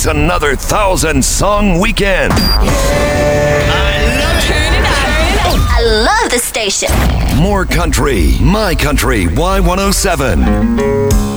It's another 1,000-song weekend. I love the station. More country. My Country Y107.